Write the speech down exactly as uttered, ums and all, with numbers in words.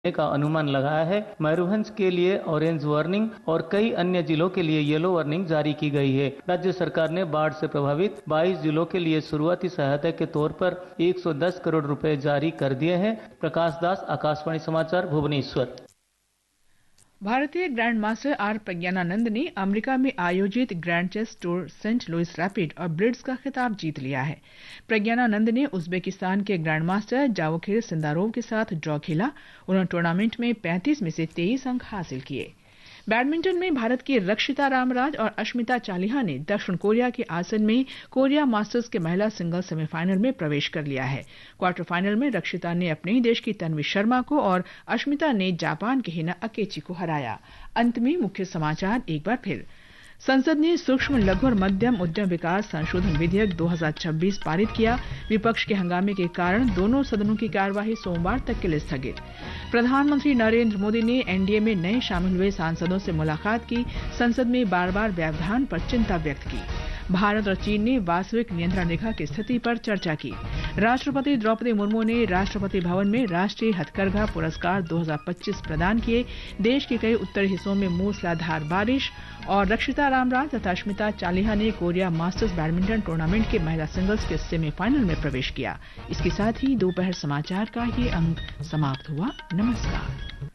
का अनुमान लगाया है। मयूरभंज के लिए ऑरेंज वार्निंग और कई अन्य जिलों के लिए येलो वार्निंग जारी की गई है। राज्य सरकार ने बाढ़ से प्रभावित बाईस जिलों के लिए शुरुआती सहायता के तौर पर एक सौ दस करोड़ रुपए जारी कर दिए हैं। प्रकाश दास, आकाशवाणी समाचार, भुवनेश्वर। भारतीय ग्रैंड मास्टर आर प्रज्ञानानंद ने अमेरिका में आयोजित grand chess tour Saint Louis rapid और ब्लिट्ज का खिताब जीत लिया है। प्रज्ञानानंद ने उज्बेकिस्तान के ग्रैंड मास्टर जावोखिर सिंदारोव के साथ ड्रॉ खेला। उन्होंने टूर्नामेंट में पैंतीस में से तेईस अंक हासिल किए। बैडमिंटन में भारत की रक्षिता रामराज और अश्मिता चालिहा ने दक्षिण कोरिया के आसन में कोरिया मास्टर्स के महिला सिंगल्स सेमीफाइनल में प्रवेश कर लिया है। क्वार्टर फाइनल में रक्षिता ने अपने ही देश की तन्वी शर्मा को और अश्मिता ने जापान के हिना अकेची को हराया। अंत में मुख्य समाचार एक बार फिर। संसद ने सूक्ष्म लघु और मध्यम उद्यम विकास संशोधन विधेयक दो हज़ार छब्बीस पारित किया। विपक्ष के हंगामे के कारण दोनों सदनों की कार्यवाही सोमवार तक के लिए स्थगित। प्रधानमंत्री नरेंद्र मोदी ने एनडीए में नए शामिल हुए सांसदों से मुलाकात की। संसद में बार बार व्यवधान पर चिंता व्यक्त की। भारत और चीन ने वास्तविक नियंत्रण रेखा की स्थिति पर चर्चा की। राष्ट्रपति द्रौपदी मुर्मू ने राष्ट्रपति भवन में राष्ट्रीय हथकरघा पुरस्कार दो हज़ार पच्चीस प्रदान किए। देश के कई उत्तरी हिस्सों में मूसलाधार बारिश। और रक्षिता रामराज तथा अश्मिता चालिहा ने कोरिया मास्टर्स बैडमिंटन टूर्नामेंट के महिला सिंगल्स के सेमीफाइनल में प्रवेश किया। इसके साथ ही दोपहर समाचार का ये अंक समाप्त हुआ। नमस्कार।